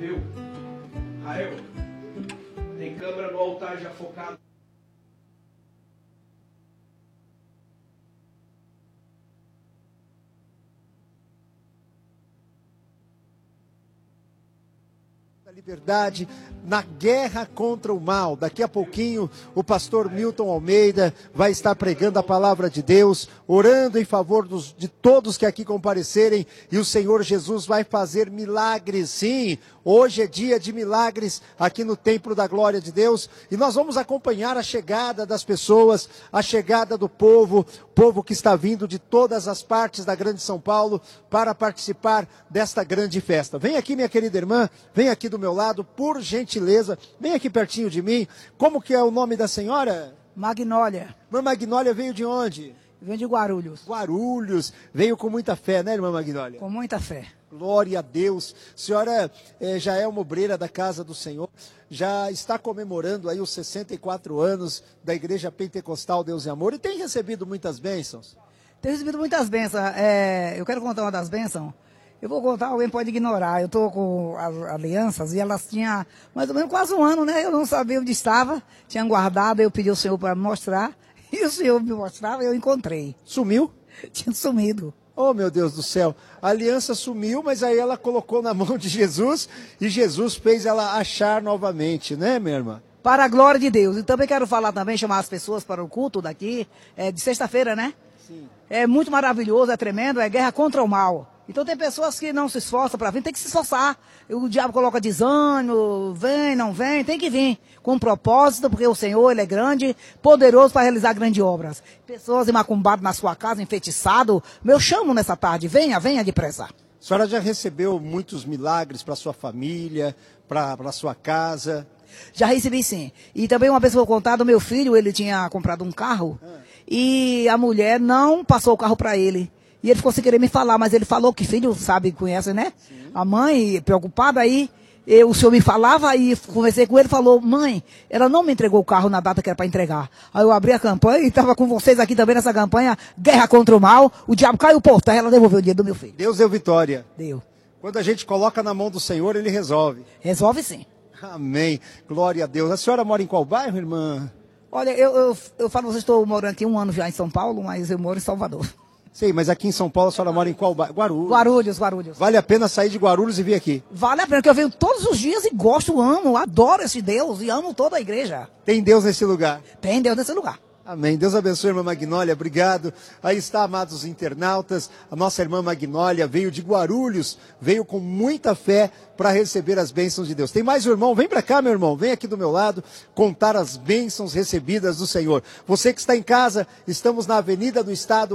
viu? Rael, tem câmera no altar já focado. Liberdade na guerra contra o mal. Daqui a pouquinho o pastor Milton Almeida vai estar pregando a palavra de Deus, orando em favor de todos que aqui comparecerem, e o Senhor Jesus vai fazer milagres. Sim, hoje é dia de milagres aqui no Templo da Glória de Deus, e nós vamos acompanhar a chegada das pessoas, a chegada do povo que está vindo de todas as partes da grande São Paulo para participar desta grande festa. Vem aqui, minha querida irmã, vem aqui do meu lado, por gentileza, vem aqui pertinho de mim. Como que é o nome da senhora? Magnólia. Irmã Magnólia veio de onde? Vem de Guarulhos. Guarulhos, veio com muita fé, né, irmã Magnólia? Com muita fé. Glória a Deus. A senhora já é uma obreira da casa do Senhor, já está comemorando aí os 64 anos da Igreja Pentecostal Deus e Amor, e tem recebido muitas bênçãos? Tenho recebido muitas bênçãos. Eu quero contar uma das bênçãos. Eu vou contar, alguém pode ignorar. Eu estou com as alianças e elas tinham mais ou menos quase um ano, né? Eu não sabia onde estava, tinha guardado, eu pedi ao Senhor para me mostrar, e o Senhor me mostrava e eu encontrei. Sumiu? Tinha sumido. Oh, meu Deus do céu, a aliança sumiu, mas aí ela colocou na mão de Jesus, e Jesus fez ela achar novamente, né, minha irmã? Para a glória de Deus. E também quero falar também, chamar as pessoas para o culto daqui, de sexta-feira, né? Sim. É muito maravilhoso, é tremendo, é guerra contra o mal. Então tem pessoas que não se esforçam para vir, tem que se esforçar. O diabo coloca desânimo, vem, não vem, tem que vir com um propósito, porque o Senhor, Ele é grande, poderoso para realizar grandes obras. Pessoas macumbadas na sua casa, enfeitiçado, eu chamo nessa tarde, venha depressa. A senhora já recebeu muitos milagres para sua família, para sua casa? Já recebi sim. E também uma vez foi contado, meu filho, ele tinha comprado um carro, e a mulher não passou o carro para ele. E ele ficou sem querer me falar, mas ele falou que filho sabe, conhece, né? Sim. A mãe, preocupada, aí o senhor me falava, aí conversei com ele, falou, mãe, ela não me entregou o carro na data que era para entregar. Aí eu abri a campanha e estava com vocês aqui também nessa campanha, guerra contra o mal, o diabo caiu por terra, ela devolveu o dinheiro do meu filho. Deus deu vitória. Deu. Quando a gente coloca na mão do Senhor, Ele resolve. Resolve sim. Amém. Glória a Deus. A senhora mora em qual bairro, irmã? Olha, eu falo, vocês estou morando aqui 1 ano já em São Paulo, mas eu moro em Salvador. Sei, mas aqui em São Paulo a senhora mora em qual bairro? Guarulhos. Guarulhos. Vale a pena sair de Guarulhos e vir aqui? Vale a pena, porque eu venho todos os dias e gosto, amo, adoro esse Deus e amo toda a igreja. Tem Deus nesse lugar? Tem Deus nesse lugar. Amém. Deus abençoe, irmã Magnólia, obrigado. Aí está, amados internautas, a nossa irmã Magnólia veio de Guarulhos, veio com muita fé para receber as bênçãos de Deus. Tem mais um irmão? Vem para cá, meu irmão, vem aqui do meu lado, contar as bênçãos recebidas do Senhor. Você que está em casa, estamos na Avenida do Estado,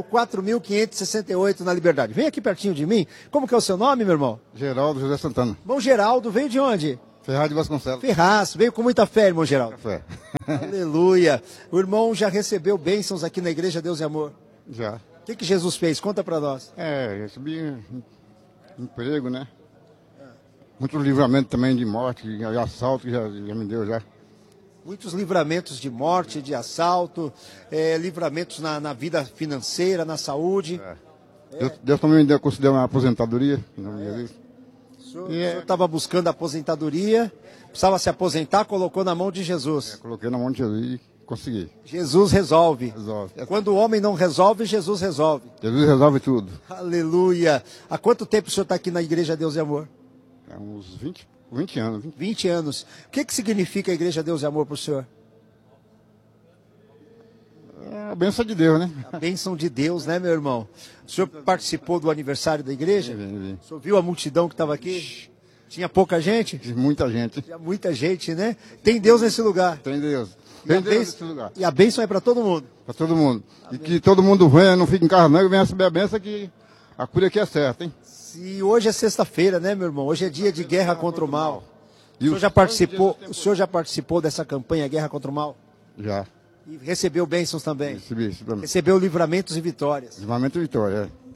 4.568, na Liberdade. Vem aqui pertinho de mim. Como que é o seu nome, meu irmão? Geraldo José Santana. Irmão Geraldo, veio de onde? Ferraz de Vasconcelos. Ferraz, veio com muita fé, irmão Geraldo. Café. Aleluia. O irmão já recebeu bênçãos aqui na Igreja Deus e Amor? Já. O que Jesus fez? Conta para nós. Recebi emprego, né? Muitos livramentos também de morte, de assalto que já me deu já. Muitos livramentos de morte, de assalto, livramentos na vida financeira, na saúde. Deus também me concedeu uma aposentadoria, em nome de Jesus. O senhor estava buscando aposentadoria, precisava se aposentar, colocou na mão de Jesus. Coloquei na mão de Jesus e consegui. Jesus resolve. Resolve. Quando o homem não resolve, Jesus resolve. Jesus resolve tudo. Aleluia. Há quanto tempo o senhor está aqui na Igreja Deus e Amor? Há uns 20 anos. 20 anos. O que significa a Igreja Deus e Amor para o senhor? É a bênção de Deus, né? A bênção de Deus, né, meu irmão? O senhor participou do aniversário da igreja? Vim. O senhor viu a multidão que estava aqui? Tinha pouca gente? Muita gente. Tinha muita gente, né? Tem Deus nesse lugar. Tem Deus. Tem Deus nesse lugar. E a bênção é para todo mundo? Para todo mundo. Amém. E que todo mundo venha, não fique em casa não, e venha receber a bênção que a cura aqui é certa, hein? E hoje é sexta-feira, né, meu irmão? Hoje é dia de guerra contra o mal. O senhor já participou dessa campanha Guerra contra o Mal? Já. E recebeu bênçãos também? Recebi também. Recebeu livramentos e vitórias? Livramento e vitória,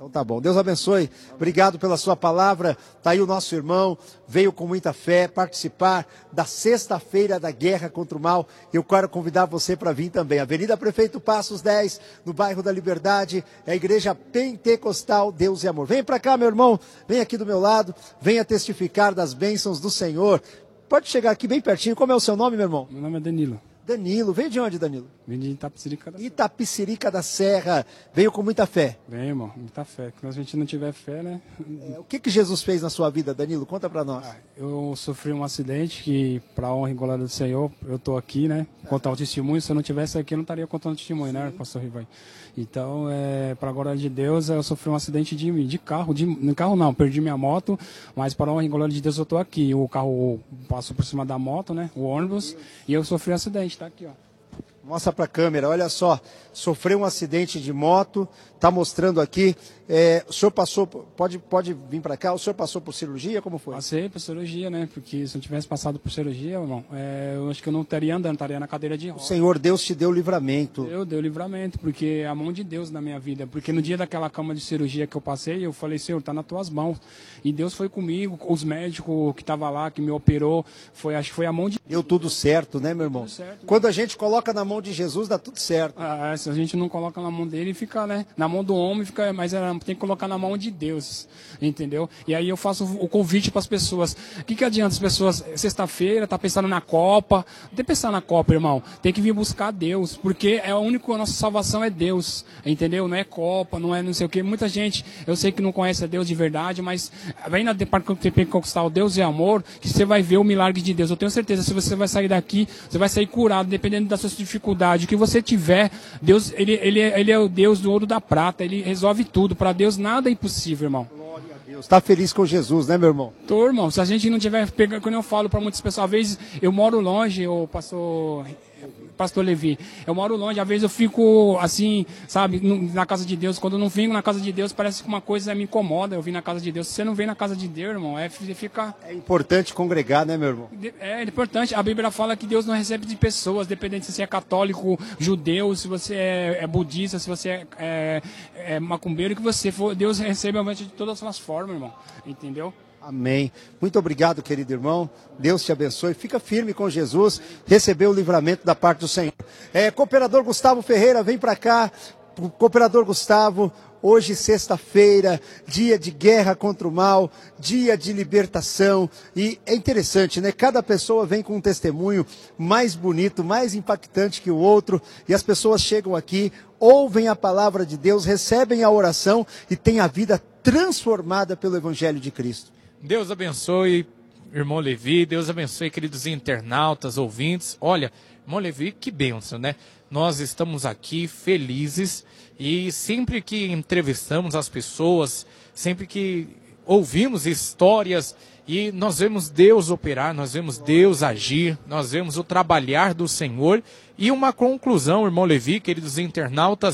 Então tá bom. Deus abençoe. Obrigado pela sua palavra. Tá aí o nosso irmão, veio com muita fé participar da sexta-feira da guerra contra o mal. Eu quero convidar você para vir também. Avenida Prefeito Passos 10, no bairro da Liberdade, é a igreja pentecostal Deus e Amor. Vem para cá, meu irmão. Vem aqui do meu lado. Venha testificar das bênçãos do Senhor. Pode chegar aqui bem pertinho. Como é o seu nome, meu irmão? Meu nome é Danilo. Danilo. Veio de onde, Danilo? Vim de Itapecerica da Serra. Itapecerica da Serra. Veio com muita fé. Vem, irmão, muita fé. Se a gente não tiver fé, né? O que Jesus fez na sua vida, Danilo? Conta para nós. Eu sofri um acidente que, para a honra e glória do Senhor, eu estou aqui, né? Contar o testemunho. Se eu não tivesse aqui, eu não estaria contando o testemunho, né, pastor Rivaí? Então, para a glória de Deus, eu sofri um acidente de carro. De carro não, perdi minha moto, mas para a honra e glória de Deus, eu estou aqui. O carro passou por cima da moto, né? O ônibus, e eu sofri um acidente, tá aqui, ó. Mostra para a câmera, olha só, sofreu um acidente de moto, está mostrando aqui, o senhor passou, pode vir para cá, o senhor passou por cirurgia, como foi? Passei por cirurgia, né, porque se eu tivesse passado por cirurgia, irmão, eu acho que eu não estaria andando, estaria na cadeira de rodas. O Senhor Deus te deu livramento. Deu livramento, porque é a mão de Deus na minha vida, porque no dia daquela cama de cirurgia que eu passei, eu falei, Senhor, está nas tuas mãos, e Deus foi comigo, os médicos que estavam lá, que me operou, acho que foi a mão de Deus. Deu tudo certo, né, meu irmão? Certo, quando a gente coloca na mão de Jesus, dá tudo certo. Se a gente não coloca na mão dele, fica, né? Na mão do homem, fica, mas tem que colocar na mão de Deus, entendeu? E aí eu faço o convite para as pessoas. O que adianta as pessoas, sexta-feira, tá pensando na Copa? Não tem que pensar na Copa, irmão. Tem que vir buscar Deus, porque a nossa salvação é Deus, entendeu? Não é Copa, não é não sei o quê. Muita gente, eu sei que não conhece a Deus de verdade, mas vem na Departamento Pentecostal Deus e Amor, que você vai ver o milagre de Deus. Eu tenho certeza, se você vai sair daqui, você vai sair curado, dependendo das suas dificuldades. O que você tiver, Deus, ele é o Deus do ouro da prata, ele resolve tudo. Para Deus nada é impossível, irmão. Glória a Deus. Está feliz com Jesus, né, meu irmão? Tô, irmão. Se a gente não tiver pegando, quando eu falo para muitas pessoas, às vezes eu moro longe, o pastor Levi, eu moro longe, às vezes eu fico assim, sabe, na casa de Deus. Quando eu não venho na casa de Deus, parece que uma coisa me incomoda eu vim na casa de Deus. Se você não vem na casa de Deus, irmão, fica... É importante congregar, né, meu irmão? É importante. A Bíblia fala que Deus não recebe de pessoas, dependendo se você é católico, judeu, se você é budista, se você é macumbeiro, que você for, Deus recebe realmente de todas as formas, irmão, entendeu? Amém. Muito obrigado, querido irmão. Deus te abençoe. Fica firme com Jesus. Recebeu o livramento da parte do Senhor. Cooperador Gustavo Ferreira, vem para cá. Cooperador Gustavo, hoje sexta-feira, dia de guerra contra o mal, dia de libertação. E é interessante, né? Cada pessoa vem com um testemunho mais bonito, mais impactante que o outro. E as pessoas chegam aqui, ouvem a palavra de Deus, recebem a oração e têm a vida transformada pelo Evangelho de Cristo. Deus abençoe, irmão Levi, Deus abençoe, queridos internautas, ouvintes. Olha, irmão Levi, que bênção, né? Nós estamos aqui felizes e sempre que entrevistamos as pessoas, sempre que ouvimos histórias e nós vemos Deus operar, nós vemos Deus agir, nós vemos o trabalhar do Senhor. E uma conclusão, irmão Levi, queridos internautas,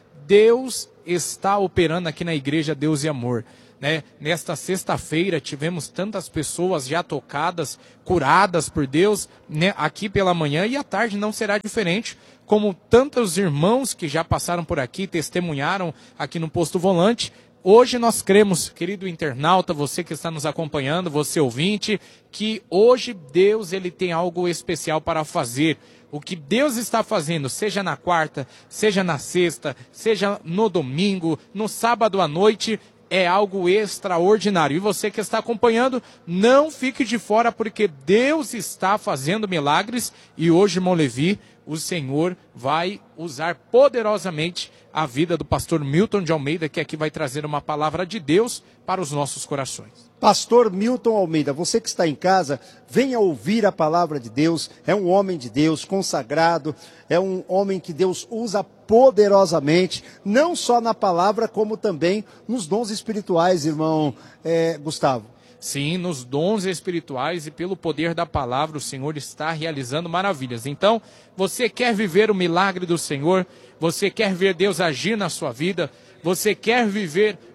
Deus está operando aqui na Igreja Deus e Amor. Né? Nesta sexta-feira tivemos tantas pessoas já tocadas, curadas por Deus, né? Aqui pela manhã, e à tarde não será diferente, como tantos irmãos que já passaram por aqui, testemunharam aqui no Posto Volante. Hoje nós cremos, querido internauta, você que está nos acompanhando, você ouvinte, que hoje Deus ele tem algo especial para fazer. O que Deus está fazendo, seja na quarta, seja na sexta, seja no domingo, no sábado à noite, é algo extraordinário. E você que está acompanhando, não fique de fora, porque Deus está fazendo milagres. E hoje, irmão Levi, o Senhor vai usar poderosamente a vida do pastor Milton de Almeida, que aqui vai trazer uma palavra de Deus para os nossos corações. Pastor Milton Almeida, você que está em casa, venha ouvir a palavra de Deus. É um homem de Deus, consagrado, é um homem que Deus usa poderosamente, não só na palavra, como também nos dons espirituais, irmão Gustavo. Sim, nos dons espirituais e pelo poder da palavra, o Senhor está realizando maravilhas. Então, você quer viver o milagre do Senhor? Você quer ver Deus agir na sua vida? Você quer viver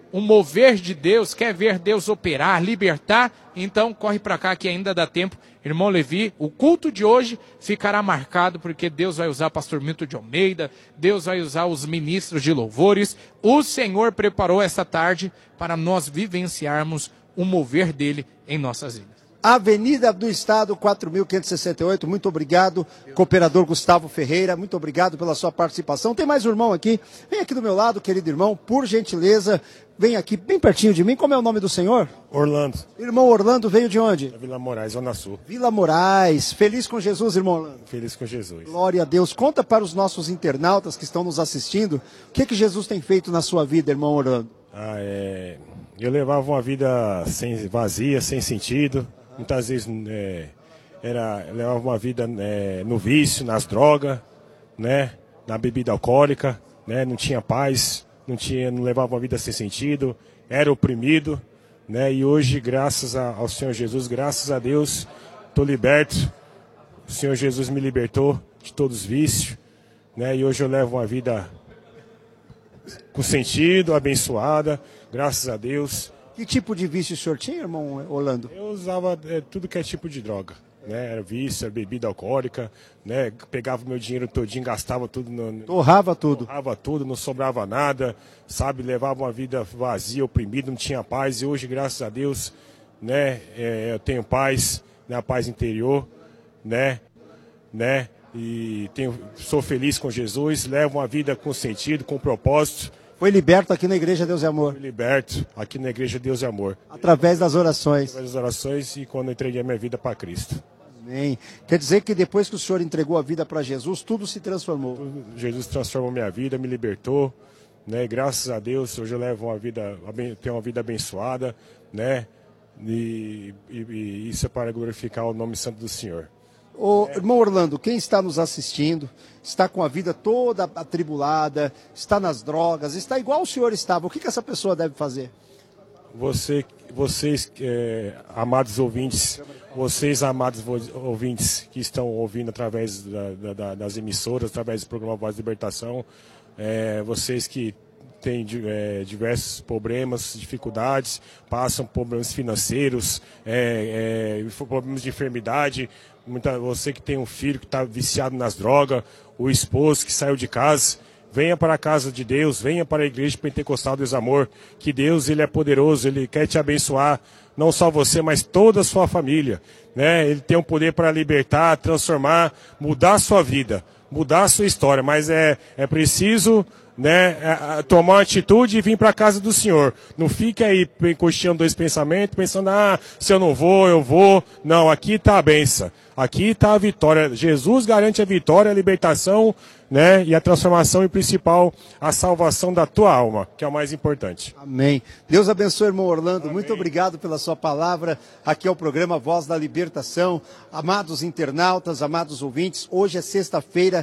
um mover de Deus, quer ver Deus operar, libertar, então corre para cá que ainda dá tempo. Irmão Levi, o culto de hoje ficará marcado porque Deus vai usar pastor Milton de Almeida, Deus vai usar os ministros de louvores. O Senhor preparou essa tarde para nós vivenciarmos o mover dele em nossas vidas. Avenida do Estado, 4.568, muito obrigado, cooperador Gustavo Ferreira, muito obrigado pela sua participação. Tem mais um irmão aqui, vem aqui do meu lado, querido irmão, por gentileza, vem aqui bem pertinho de mim. Como é o nome do senhor? Orlando. Irmão Orlando, veio de onde? Da Vila Moraes, Zona Sul. Vila Moraes, feliz com Jesus, irmão Orlando? Feliz com Jesus. Glória a Deus. Conta para os nossos internautas que estão nos assistindo, o que Jesus tem feito na sua vida, irmão Orlando? Eu levava uma vida vazia, sem sentido. Muitas vezes levava uma vida no vício, nas drogas, né, na bebida alcoólica, né, não tinha paz, não levava uma vida sem sentido, era oprimido, né, e hoje, graças ao Senhor Jesus, graças a Deus, estou liberto. O Senhor Jesus me libertou de todos os vícios, né, e hoje eu levo uma vida com sentido, abençoada, graças a Deus. Que tipo de vício o senhor tinha, irmão Orlando? Eu usava tudo que é tipo de droga, né? Era vício, era bebida alcoólica, né? Pegava meu dinheiro todinho, gastava tudo. Torrava tudo. Torrava tudo, não sobrava nada, sabe? Levava uma vida vazia, oprimida, não tinha paz. E hoje, graças a Deus, né? Eu tenho paz, né? A paz interior, né? E sou feliz com Jesus, levo uma vida com sentido, com propósito. Foi liberto aqui na Igreja Deus e Amor. Fui liberto aqui na Igreja Deus e Amor. Através das orações. Através das orações e quando eu entreguei a minha vida para Cristo. Amém. Quer dizer que depois que o senhor entregou a vida para Jesus, tudo se transformou. Jesus transformou minha vida, me libertou, né? Graças a Deus, hoje eu levo tenho uma vida abençoada, né? E isso é para glorificar o nome santo do Senhor. Ô, irmão Orlando, quem está nos assistindo, está com a vida toda atribulada, está nas drogas, está igual o senhor estava, o que essa pessoa deve fazer? Vocês, amados ouvintes, que estão ouvindo através das emissoras, através do programa Voz de Libertação, vocês que têm diversos problemas, dificuldades, passam problemas financeiros, problemas de enfermidade, você que tem um filho que está viciado nas drogas, o esposo que saiu de casa, venha para a casa de Deus, venha para a Igreja Pentecostal Deus Amor, que Deus ele é poderoso, Ele quer te abençoar, não só você, mas toda a sua família, né? Ele tem um poder para libertar, transformar, mudar a sua vida, mudar a sua história, mas é preciso, né, tomar uma atitude e vir para a casa do Senhor. Não fique aí costeando dois pensamentos, pensando, se eu não vou, eu vou. Não, aqui está a bênção, aqui está a vitória. Jesus garante a vitória, a libertação, né, e a transformação e, principal, a salvação da tua alma, que é o mais importante. Amém. Deus abençoe, irmão Orlando. Amém. Muito obrigado pela sua palavra. Aqui é o programa Voz da Libertação. Amados internautas, amados ouvintes, hoje é sexta-feira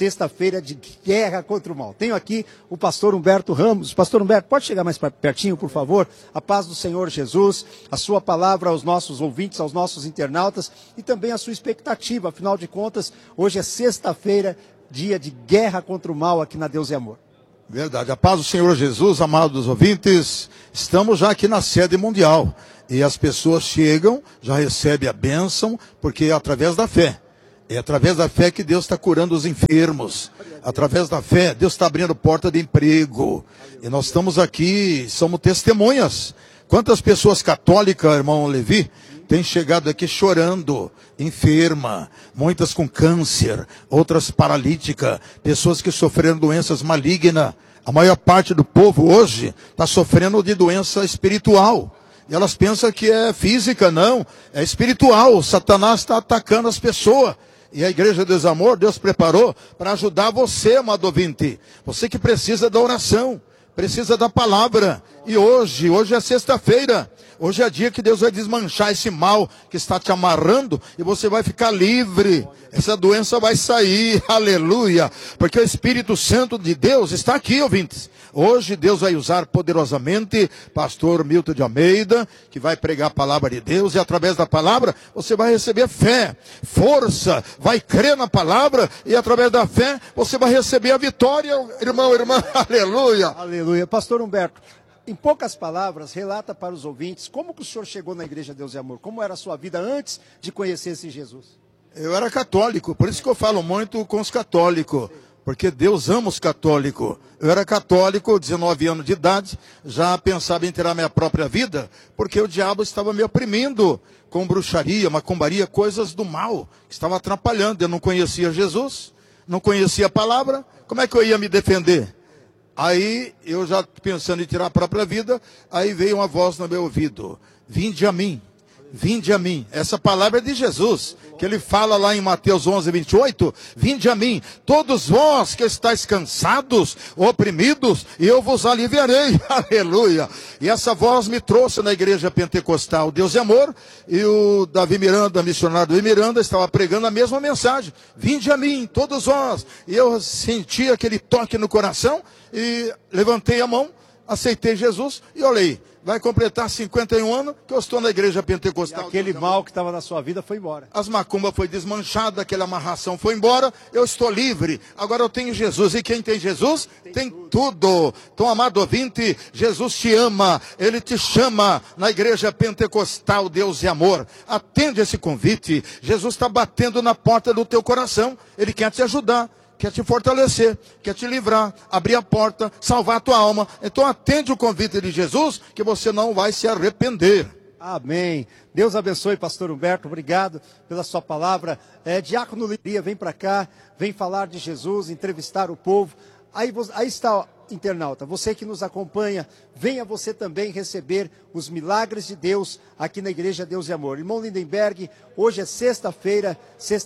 de guerra contra o mal. Tenho aqui o pastor Humberto Ramos. Pastor Humberto, pode chegar mais pertinho, por favor? A paz do Senhor Jesus, a sua palavra aos nossos ouvintes, aos nossos internautas e também a sua expectativa. Afinal de contas, hoje é sexta-feira, dia de guerra contra o mal aqui na Deus e Amor. Verdade. A paz do Senhor Jesus, amados ouvintes, estamos já aqui na sede mundial. E as pessoas chegam, já recebem a bênção, porque é através da fé. É através da fé que Deus está curando os enfermos. Através da fé, Deus está abrindo porta de emprego. E nós estamos aqui, somos testemunhas. Quantas pessoas católicas, irmão Levi, têm chegado aqui chorando, enferma, muitas com câncer, outras paralíticas, pessoas que sofreram doenças malignas. A maior parte do povo hoje está sofrendo de doença espiritual. E elas pensam que é física, não, é espiritual. Satanás está atacando as pessoas. E a Igreja Deus Amor, Deus preparou para ajudar você, amado ouvinte. Você que precisa da oração, precisa da palavra. E hoje é sexta-feira. Hoje é dia que Deus vai desmanchar esse mal que está te amarrando e você vai ficar livre. Essa doença vai sair, aleluia. Porque o Espírito Santo de Deus está aqui, ouvintes. Hoje Deus vai usar poderosamente pastor Milton de Almeida, que vai pregar a palavra de Deus, e através da palavra você vai receber fé, força, vai crer na palavra, e através da fé você vai receber a vitória, irmão, irmã, aleluia. Aleluia. Pastor Humberto, em poucas palavras, relata para os ouvintes como que o senhor chegou na Igreja Deus e Amor, como era a sua vida antes de conhecer esse Jesus. Eu era católico, por isso que eu falo muito com os católicos, porque Deus ama os católicos. Eu era católico, 19 anos de idade, já pensava em tirar minha própria vida, porque o diabo estava me oprimindo com bruxaria, macumbaria, coisas do mal, que estava atrapalhando. Eu não conhecia Jesus, não conhecia a palavra, como é que eu ia me defender? Aí, eu já pensando em tirar a própria vida, aí veio uma voz no meu ouvido: vinde a mim. Vinde a mim. Essa palavra é de Jesus, que ele fala lá em Mateus 11, 28, vinde a mim, todos vós que estáis cansados, oprimidos, e eu vos aliviarei. Aleluia. E essa voz me trouxe na igreja pentecostal Deus e Amor, e o Davi Miranda, missionário Davi Miranda, estava pregando a mesma mensagem: vinde a mim, todos vós. E eu senti aquele toque no coração, e levantei a mão, aceitei Jesus, e olhei, vai completar 51 anos que eu estou na igreja pentecostal. E aquele mal que estava na sua vida foi embora. As macumbas foi desmanchada, aquela amarração foi embora, eu estou livre. Agora eu tenho Jesus, e quem tem Jesus tem tudo. Então, amado ouvinte, Jesus te ama, ele te chama na igreja pentecostal Deus e Amor. Atende esse convite. Jesus está batendo na porta do teu coração, ele quer te ajudar, quer te fortalecer, quer te livrar, abrir a porta, salvar a tua alma. Então atende o convite de Jesus, que você não vai se arrepender. Amém. Deus abençoe, pastor Humberto, obrigado pela sua palavra. Diácono Liria, vem para cá, vem falar de Jesus, entrevistar o povo. Aí está, internauta, você que nos acompanha, venha você também receber os milagres de Deus aqui na Igreja Deus e Amor. Irmão Lindenberg, hoje é sexta-feira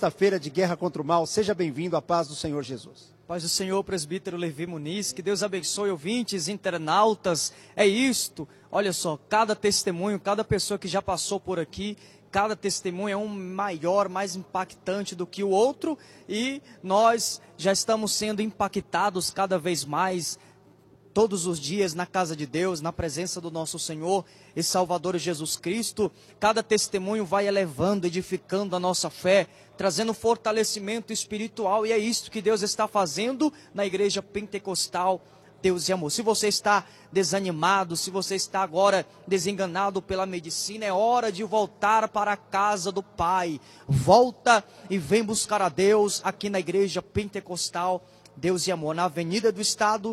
de guerra contra o mal. Seja bem-vindo à paz do Senhor Jesus. Paz do Senhor, presbítero Levi Muniz, que Deus abençoe ouvintes, internautas. É isto, olha só, cada testemunho, cada pessoa que já passou por aqui, cada testemunho é um maior, mais impactante do que o outro, e nós já estamos sendo impactados cada vez mais, todos os dias na casa de Deus, na presença do nosso Senhor e Salvador Jesus Cristo. Cada testemunho vai elevando, edificando a nossa fé, trazendo fortalecimento espiritual, e é isso que Deus está fazendo na igreja pentecostal Deus e Amor. Se você está desanimado, se você está agora desenganado pela medicina, é hora de voltar para a casa do Pai. Volta e vem buscar a Deus aqui na igreja pentecostal Deus e Amor, na Avenida do Estado,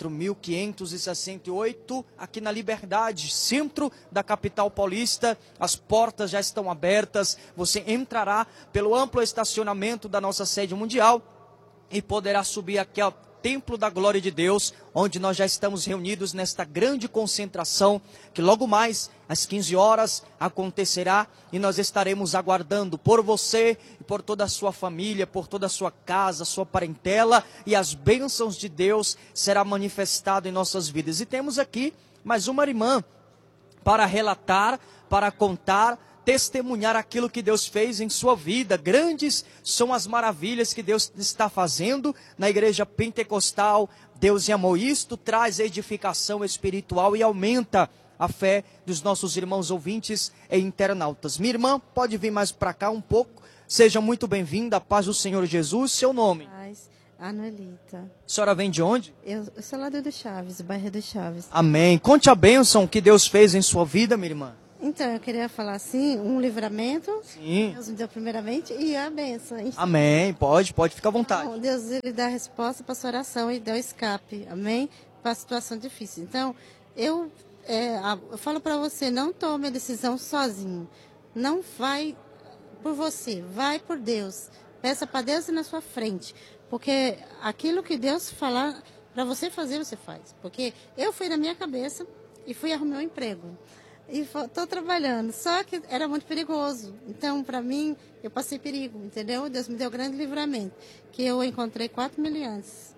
4.568, aqui na Liberdade, centro da capital paulista. As portas já estão abertas, você entrará pelo amplo estacionamento da nossa sede mundial e poderá subir aqui ao Templo da Glória de Deus, onde nós já estamos reunidos nesta grande concentração, que logo mais, às 15 horas, acontecerá, e nós estaremos aguardando por você e por toda a sua família, por toda a sua casa, sua parentela, e as bênçãos de Deus será manifestado em nossas vidas. E temos aqui mais uma irmã para relatar, para contar, testemunhar aquilo que Deus fez em sua vida. Grandes são as maravilhas que Deus está fazendo na igreja pentecostal Deus e Amor. Isto traz edificação espiritual e aumenta a fé dos nossos irmãos ouvintes e internautas. Minha irmã, pode vir mais para cá um pouco. Seja muito bem-vinda, a paz do Senhor Jesus. Seu nome? Anuelita. A senhora vem de onde? Eu sou lá do Chaves, bairro do Chaves. Amém. Conte a bênção que Deus fez em sua vida, minha irmã. Então, eu queria falar assim, um livramento, Sim. Deus me deu primeiramente, e a bênção. Amém, pode ficar à vontade. Então, Deus, ele dá a resposta para a sua oração e dá o escape, amém? Para a situação difícil. Então, eu falo para você, não tome a decisão sozinho. Não vai por você, vai por Deus. Peça para Deus ir na sua frente, porque aquilo que Deus falar para você fazer, você faz. Porque eu fui na minha cabeça e fui arrumar um emprego. E estou trabalhando, só que era muito perigoso. Então, para mim, eu passei perigo, entendeu? Deus me deu grande livramento. Que eu encontrei 4 miliantes,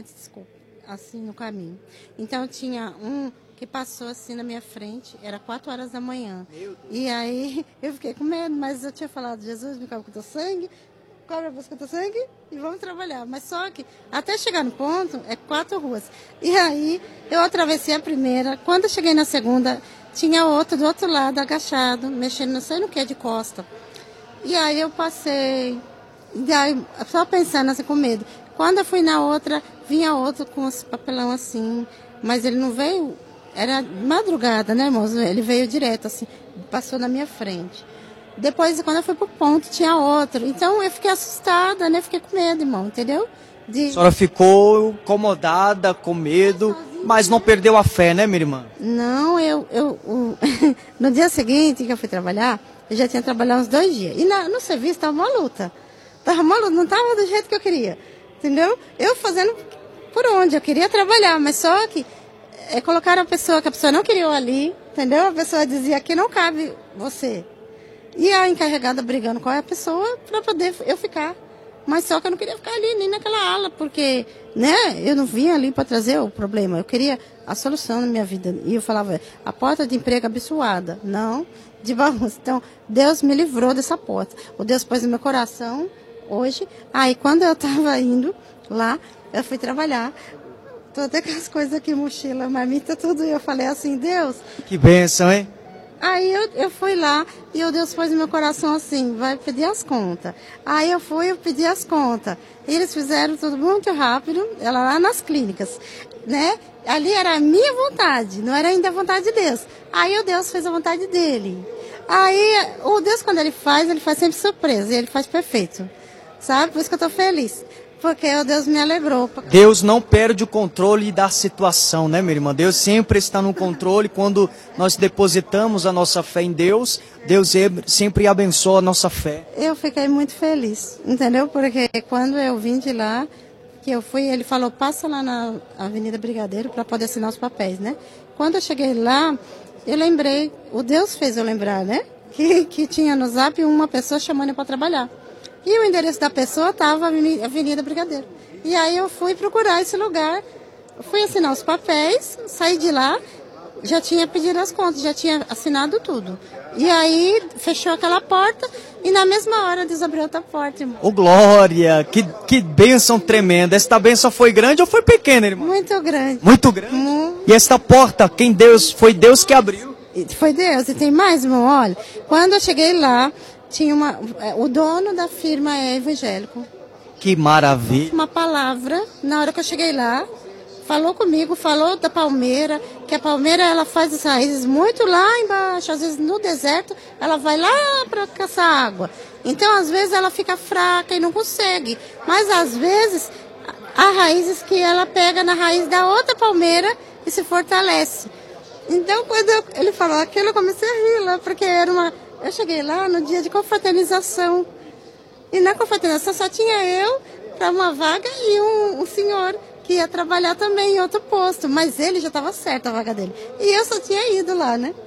assim, no caminho. Então, tinha um que passou assim na minha frente, era 4 horas da manhã. E aí, eu fiquei com medo, mas eu tinha falado, Jesus, me cobre com o teu sangue, cobre a bolsa com o teu sangue e vamos trabalhar. Mas só que, até chegar no ponto, é 4 ruas. E aí, eu atravessei a primeira, quando eu cheguei na segunda, tinha outro do outro lado, agachado, mexendo não sei no que, de costa. E aí eu passei, e aí, só pensando assim, com medo. Quando eu fui na outra, vinha outro com os papelão assim, mas ele não veio era madrugada, né, moço? Ele veio direto, assim, passou na minha frente. Depois, quando eu fui pro ponto, tinha outro. Então, eu fiquei assustada, né? Fiquei com medo, irmão, entendeu? A senhora ficou incomodada, com medo, mas não perdeu a fé, né, minha irmã? Não, no dia seguinte que eu fui trabalhar, eu já tinha trabalhado uns 2 dias. E no serviço estava uma luta. Não estava do jeito que eu queria, entendeu? Eu fazendo por onde eu queria trabalhar, mas só que colocaram que a pessoa não queria eu ali, entendeu? A pessoa dizia, aqui não cabe você. E a encarregada brigando com a pessoa para poder eu ficar. Mas só que eu não queria ficar ali, nem naquela ala, porque, né, eu não vinha ali para trazer o problema. Eu queria a solução na minha vida. E eu falava, a porta de emprego abençoada. Não, de bagunça. Então, Deus me livrou dessa porta. O Deus pôs no meu coração hoje. Aí, quando eu estava indo lá, eu fui trabalhar. Tô até com as coisas aqui, mochila, marmita, tudo. E eu falei assim, Deus... Que bênção, hein? Aí eu fui lá e o Deus pôs no meu coração assim, vai pedir as contas. Aí eu pedi as contas. E eles fizeram tudo muito rápido, ela lá nas clínicas, né? Ali era a minha vontade, não era ainda a vontade de Deus. Aí o Deus fez a vontade dele. Aí o Deus, quando ele faz sempre surpresa, e ele faz perfeito, sabe? Por isso que eu tô feliz. Porque o Deus me alegrou. Deus não perde o controle da situação, né, minha irmã? Deus sempre está no controle. Quando nós depositamos a nossa fé em Deus, Deus sempre abençoa a nossa fé. Eu fiquei muito feliz, entendeu? Porque quando eu vim de lá, que eu fui, ele falou, passa lá na Avenida Brigadeiro para poder assinar os papéis, né? Quando eu cheguei lá, eu lembrei, o Deus fez eu lembrar, né? Que tinha no Zap uma pessoa chamando para trabalhar. E o endereço da pessoa estava Avenida Brigadeiro. E aí eu fui procurar esse lugar, fui assinar os papéis, saí de lá, já tinha pedido as contas, já tinha assinado tudo. E aí fechou aquela porta e na mesma hora Deus abriu outra porta, irmão. Ô, glória! Que bênção tremenda! Esta bênção foi grande ou foi pequena, irmão? Muito grande. Muito grande? E esta porta, foi Deus que abriu? Foi Deus. E tem mais, irmão, olha. Quando eu cheguei lá, tinha o dono da firma é evangélico. Que maravilha. Uma palavra, na hora que eu cheguei lá, falou comigo, falou da palmeira, que a palmeira ela faz as raízes muito lá embaixo, às vezes no deserto, ela vai lá para caçar água. Então, às vezes, ela fica fraca e não consegue. Mas, às vezes, há raízes que ela pega na raiz da outra palmeira e se fortalece. Então, quando ele falou aquilo, eu comecei a rir lá, porque eu cheguei lá no dia de confraternização. E na confraternização só tinha eu para uma vaga e um senhor que ia trabalhar também em outro posto. Mas ele já estava certo a vaga dele. E eu só tinha ido lá, né?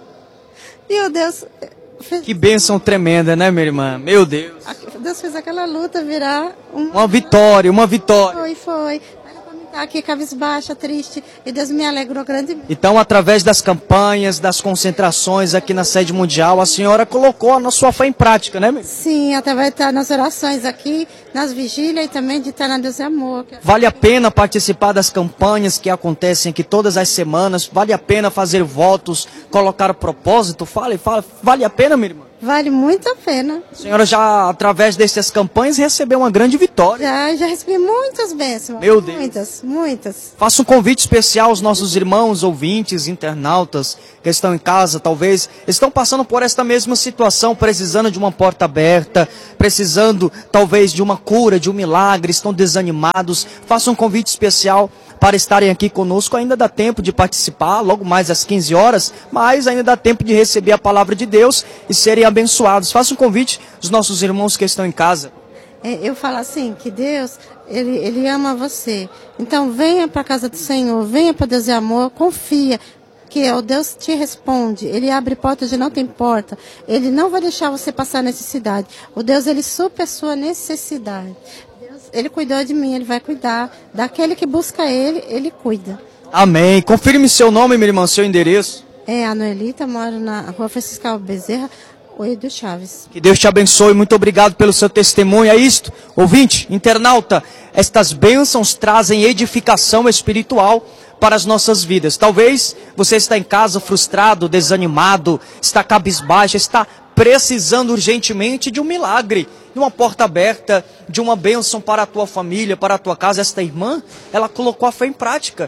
E o Deus... Que bênção tremenda, né, minha irmã? Meu Deus. Deus fez aquela luta virar uma vitória, uma vitória. Foi. Aqui cabisbaixa, triste, e Deus me alegrou grandemente. Então, através das campanhas, das concentrações aqui na sede mundial, a senhora colocou a sua fé em prática, né, meu? Sim, através de estar nas orações aqui, nas vigílias e também de estar na Deus e Amor. Vale a pena participar das campanhas que acontecem aqui todas as semanas? Vale a pena fazer votos, colocar propósito? Vale a pena, minha irmã? Vale muito a pena. A senhora já, através dessas campanhas, recebeu uma grande vitória. Já recebi muitas bênçãos. Meu Deus. Muitas. Faço um convite especial aos nossos irmãos, ouvintes, internautas, que estão em casa, talvez, estão passando por esta mesma situação, precisando de uma porta aberta, precisando, talvez, de uma cura, de um milagre, estão desanimados. Faço um convite especial para estarem aqui conosco. Ainda dá tempo de participar, logo mais às 15 horas, mas ainda dá tempo de receber a palavra de Deus e serem abençoados. Faça um convite aos nossos irmãos que estão em casa. Eu falo assim, que Deus, ele ama você. Então venha para a casa do Senhor, venha para Deus e Amor, confia que o Deus te responde. Ele abre portas onde não tem porta. Ele não vai deixar você passar necessidade. O Deus, ele supera a sua necessidade. Ele cuidou de mim, ele vai cuidar. Daquele que busca ele, ele cuida. Amém. Confirme seu nome, minha irmã, seu endereço. A Noelita, moro na Rua Francisco Bezerra, 8 do Chaves. Que Deus te abençoe, muito obrigado pelo seu testemunho. É isto, ouvinte, internauta, estas bênçãos trazem edificação espiritual para as nossas vidas. Talvez você está em casa frustrado, desanimado, está cabisbaixo, está precisando urgentemente de um milagre, de uma porta aberta, de uma bênção para a tua família, para a tua casa. Esta irmã, ela colocou a fé em prática.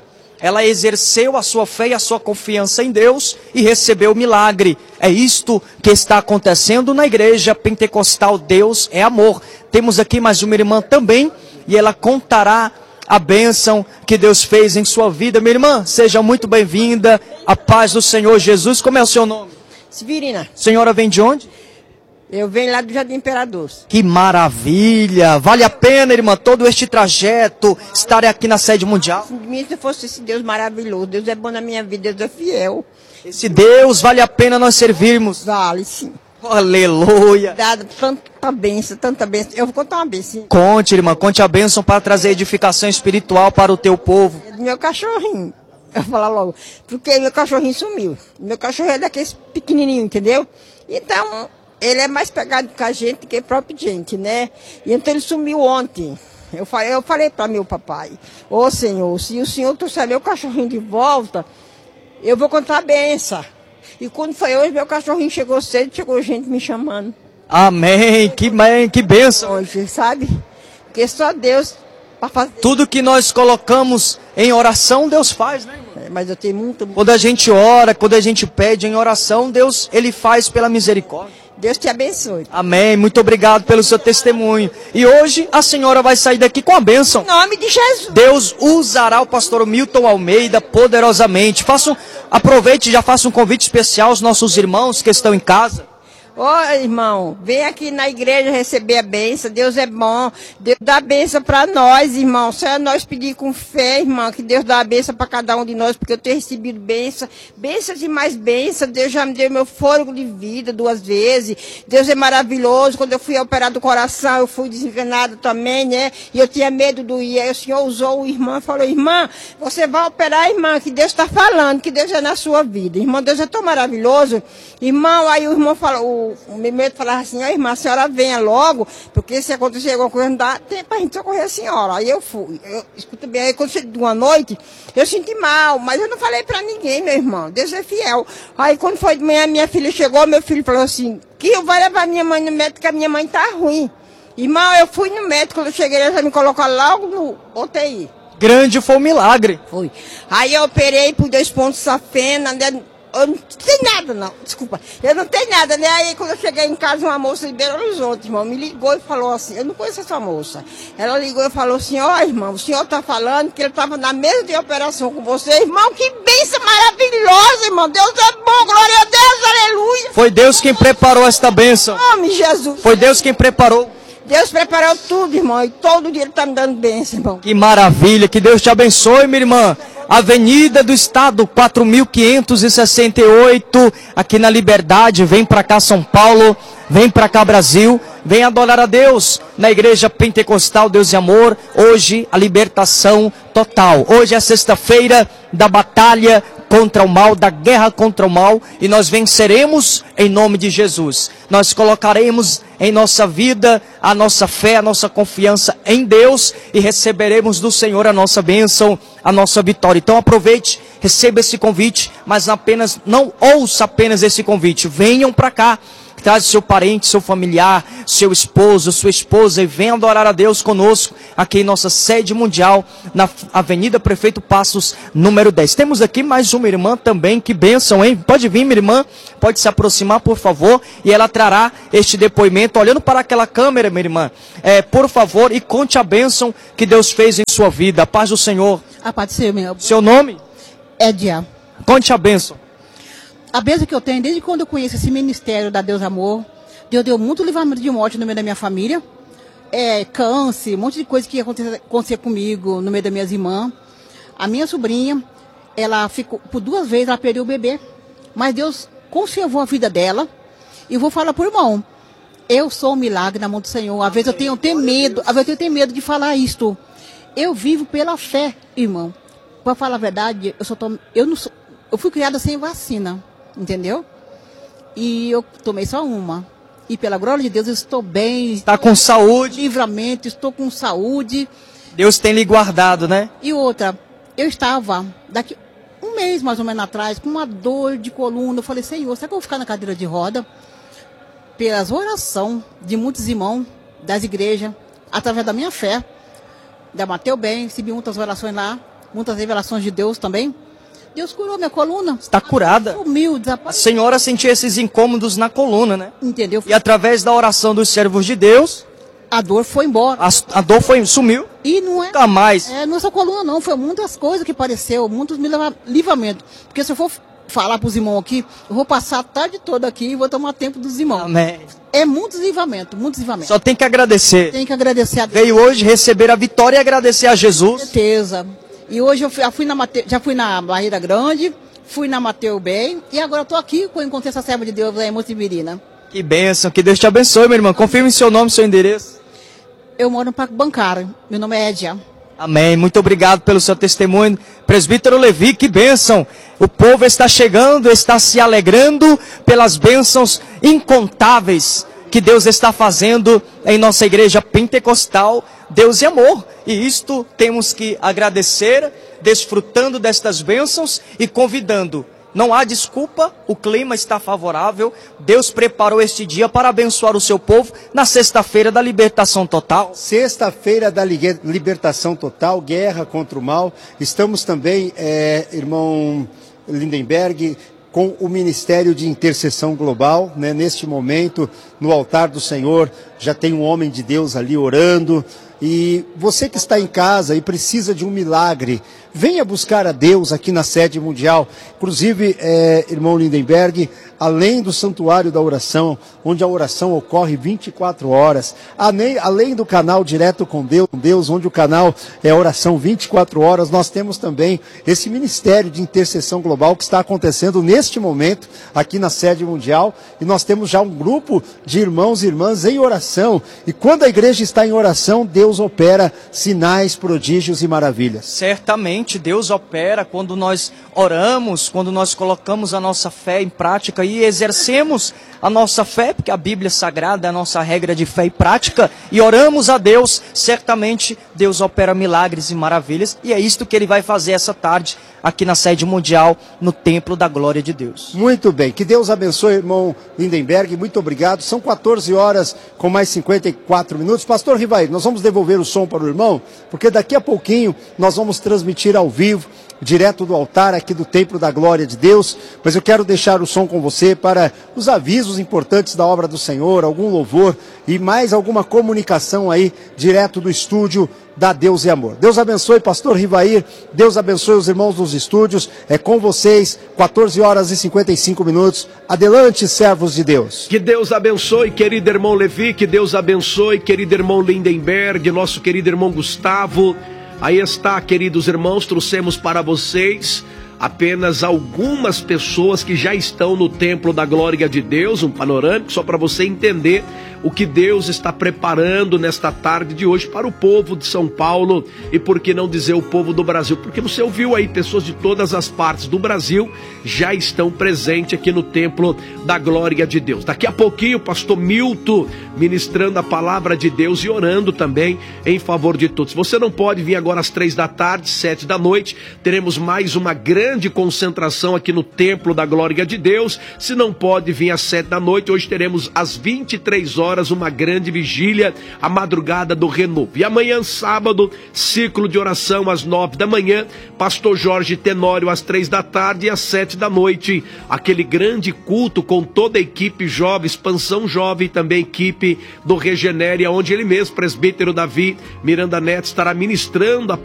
ela exerceu a sua fé e a sua confiança em Deus e recebeu o milagre. É isto que está acontecendo na igreja pentecostal. Deus é amor. Temos aqui mais uma irmã também, e ela contará a bênção que Deus fez em sua vida. Minha irmã, seja muito bem-vinda. A paz do Senhor Jesus. Como é o seu nome? Severina. Senhora vem de onde? Eu venho lá do Jardim Imperador. Que maravilha! Vale a pena, irmã, todo este trajeto, estar aqui na sede mundial? Se fosse esse Deus maravilhoso, Deus é bom na minha vida, Deus é fiel. Esse Deus vale a pena nós servirmos? Vale, sim. Aleluia! Dado tanta bênção, tanta bênção. Eu vou contar uma bênção. Conte, irmã, conte a bênção para trazer edificação espiritual para o teu povo. É do meu cachorrinho. Eu vou falar logo. Porque meu cachorrinho sumiu. Meu cachorro é daqueles pequenininho, entendeu? Então, ele é mais pegado com a gente do que a própria gente, né? E então ele sumiu ontem. Eu falei para meu papai, ô Senhor, se o Senhor trouxer meu cachorrinho de volta, eu vou contar a benção. E quando foi hoje, meu cachorrinho chegou cedo, chegou gente me chamando. Amém, que bênção. Hoje, sabe? Porque só Deus para fazer. Tudo que nós colocamos em oração, Deus faz, né, irmão? Mas eu tenho muito... Quando a gente ora, quando a gente pede em oração, Deus, Ele faz pela misericórdia. Deus te abençoe. Amém. Muito obrigado pelo seu testemunho. E hoje a senhora vai sair daqui com a bênção. Em nome de Jesus. Deus usará o pastor Milton Almeida poderosamente. Aproveite e já faça um convite especial aos nossos irmãos que estão em casa. Ô, irmão, vem aqui na igreja receber a bênção. Deus é bom. Deus dá a bênção para nós, irmão. Só é nós pedir com fé, irmão, que Deus dá a bênção para cada um de nós, porque eu tenho recebido bênção. Bênçãos e mais bênçãos. Deus já me deu meu fôlego de vida 2 vezes. Deus é maravilhoso. Quando eu fui operado do coração, eu fui desenganado também, né? E eu tinha medo do ir. Aí o Senhor usou o irmão e falou, irmã, você vai operar, irmã, que Deus está falando, que Deus é na sua vida. Irmão, Deus é tão maravilhoso. Irmão, aí o irmão falou, o meu medo falava assim, ó, irmã, a senhora venha logo, porque se acontecer alguma coisa, não dá tempo pra gente socorrer a senhora. Aí eu fui. Escuta bem, aí quando chegou de uma noite, eu senti mal, mas eu não falei pra ninguém, meu irmão. Deus é fiel. Aí quando foi de manhã, minha filha chegou, meu filho falou assim, que eu vou levar minha mãe no médico, que a minha mãe tá ruim. Irmão, eu fui no médico, quando eu cheguei, ele já me colocou logo no UTI. Grande foi o milagre. Foi. Aí eu operei por 2 pontos safena, né? Eu não tenho nada, não. Desculpa. Eu não tenho nada, né? Aí, quando eu cheguei em casa, uma moça de Belo Horizonte, irmão, me ligou e falou assim, eu não conheço essa moça. Ela ligou e falou assim, ó, irmão, o senhor tá falando que ele estava na mesa de operação com você. Irmão, que bênção maravilhosa, irmão. Deus é bom, glória a Deus, aleluia. Foi Deus quem preparou esta bênção. Em nome de Jesus. Foi Deus quem preparou. Deus preparou tudo, irmão, e todo dia ele está me dando bênção, irmão. Que maravilha, que Deus te abençoe, minha irmã. Avenida do Estado, 4.568, aqui na Liberdade. Vem para cá, São Paulo, vem para cá, Brasil. Vem adorar a Deus na Igreja Pentecostal Deus e Amor. Hoje, a libertação total. Hoje é sexta-feira da batalha contra o mal, da guerra contra o mal, e nós venceremos em nome de Jesus. Nós colocaremos em nossa vida a nossa fé, a nossa confiança em Deus e receberemos do Senhor a nossa bênção, a nossa vitória. Então aproveite, receba esse convite, mas não ouça apenas esse convite. Venham para cá. Traz seu parente, seu familiar, seu esposo, sua esposa e venha adorar a Deus conosco aqui em nossa sede mundial, na Avenida Prefeito Passos, número 10. Temos aqui mais uma irmã também, que bênção, hein? Pode vir, minha irmã, pode se aproximar, por favor, e ela trará este depoimento, olhando para aquela câmera, minha irmã, por favor, e conte a bênção que Deus fez em sua vida. A paz do Senhor. A paz do Senhor, meu. Seu nome? Édia. Conte a bênção. A bênção que eu tenho, desde quando eu conheço esse ministério da Deus Amor, Deus deu muito livramento de morte no meio da minha família, câncer, um monte de coisa que ia acontecer comigo no meio das minhas irmãs. A minha sobrinha, ela ficou, por 2 vezes, ela perdeu o bebê, mas Deus conservou a vida dela. E vou falar por irmão, eu sou um milagre na mão do Senhor. Às vezes eu tenho medo, de falar isto. Eu vivo pela fé, irmão. Para falar a verdade, eu fui criada sem vacina. Entendeu? E eu tomei só uma. E pela glória de Deus eu estou bem. Está com saúde. Livramento, estou com saúde. Deus tem lhe guardado, né? E outra, eu estava daqui 1 mês mais ou menos atrás com uma dor de coluna. Eu falei, Senhor, será que eu vou ficar na cadeira de roda? Pelas orações de muitos irmãos das igrejas, através da minha fé, da Mateu Bem, recebi muitas orações lá. muitas revelações de Deus também. Deus curou minha coluna. Está curada. Sumiu, A desapareceu. senhora sentia esses incômodos na coluna, né? Entendeu? E através da oração dos servos de Deus, A dor foi embora. a dor sumiu. E não é, Nunca mais. não é só coluna não, foi muitas coisas que apareceu, muitos livramentos. Porque se eu for falar para os irmãos aqui, eu vou passar a tarde toda aqui e vou tomar tempo dos irmãos. Amém. É muitos livramentos, muitos livramentos. Só tem que agradecer. Tem que agradecer a Deus. Veio hoje receber a vitória e agradecer a Com Jesus. certeza. E hoje eu já fui na Barreira Grande, fui na Mateu Bem e agora estou aqui com encontrei essa serva de Deus aí em Mocibirina. Que bênção, que Deus te abençoe, meu irmão. Confirme seu nome, seu endereço. Eu moro no Parque Bancário, meu nome é Edia. Amém. Muito obrigado pelo seu testemunho. Presbítero Levi, que bênção. O povo está chegando, está se alegrando pelas bênçãos incontáveis que Deus está fazendo em nossa igreja pentecostal. Deus é amor. E isto temos que agradecer, desfrutando destas bênçãos e convidando. Não há desculpa, o clima está favorável. Deus preparou este dia para abençoar o seu povo na sexta-feira da libertação total. Sexta-feira da libertação total, guerra contra o mal. Estamos também, irmão Lindenberg, com o Ministério de Intercessão Global, né? Neste momento, no altar do Senhor, já tem um homem de Deus ali orando. E você que está em casa e precisa de um milagre, venha buscar a Deus aqui na sede mundial. Inclusive, irmão Lindenberg, além do santuário da oração, onde a oração ocorre 24 horas, além do canal Direto com Deus, onde o canal é oração 24 horas, nós temos também esse Ministério de Intercessão Global que está acontecendo neste momento aqui na sede mundial. E nós temos já um grupo de irmãos e irmãs em oração. E quando a igreja está em oração, Deus opera sinais, prodígios e maravilhas. Certamente Deus opera quando nós oramos, quando nós colocamos a nossa fé em prática e exercemos a nossa fé, porque a Bíblia Sagrada é a nossa regra de fé e prática, e oramos a Deus, certamente Deus opera milagres e maravilhas, e é isto que Ele vai fazer essa tarde aqui na sede mundial, no Templo da Glória de Deus. Muito bem, que Deus abençoe, irmão Lindenberg, muito obrigado. São 14 horas com mais 54 minutos. Pastor Rivair, nós vamos devolver o som para o irmão, porque daqui a pouquinho nós vamos transmitir ao vivo, direto do altar aqui do Templo da Glória de Deus, mas eu quero deixar o som com você para os avisos importantes da obra do Senhor, algum louvor e mais alguma comunicação aí, direto do estúdio da Deus e Amor. Deus abençoe, pastor Rivair, Deus abençoe os irmãos dos estúdios, é com vocês, 14 horas e 55 minutos, adelante, servos de Deus. Que Deus abençoe, querido irmão Levi, que Deus abençoe, querido irmão Lindenberg, nosso querido irmão Gustavo. Aí está, queridos irmãos, trouxemos para vocês apenas algumas pessoas que já estão no Templo da Glória de Deus, um panorâmico só para você entender o que Deus está preparando nesta tarde de hoje para o povo de São Paulo e por que não dizer o povo do Brasil, porque você ouviu aí, pessoas de todas as partes do Brasil já estão presentes aqui no Templo da Glória de Deus. Daqui a pouquinho o pastor Milton ministrando a palavra de Deus e orando também em favor de todos. Você não pode vir agora às 3 da tarde, 7 da noite, teremos mais uma grande concentração aqui no Templo da Glória de Deus. Se não pode vir às 7 da noite, hoje teremos às 23 horas uma grande vigília, a madrugada do renovo. E amanhã, sábado, ciclo de oração às 9 da manhã, pastor Jorge Tenório às 3 da tarde e às 7 da noite, aquele grande culto com toda a equipe jovem, expansão jovem, também equipe do Regenere, onde ele mesmo, presbítero Davi Miranda Neto, estará ministrando a